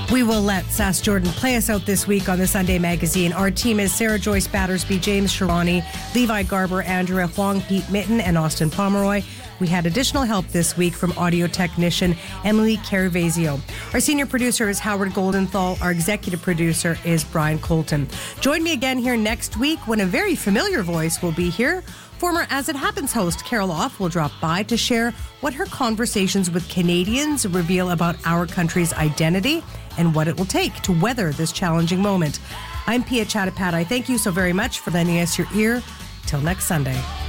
We will let Sass Jordan play us out this week on the Sunday Magazine. Our team is Sarah Joyce Battersby, James Sharani, Levi Garber, Andrea Huang, Pete Mitten, and Austin Pomeroy. We had additional help this week from audio technician Emily Caravasio. Our senior producer is Howard Goldenthal. Our executive producer is Brian Colton. Join me again here next week when a very familiar voice will be here. Former As It Happens host Carol Off will drop by to share what her conversations with Canadians reveal about our country's identity and what it will take to weather this challenging moment. I'm Pia Chattopadhyay. Thank you so very much for lending us your ear. Till next Sunday.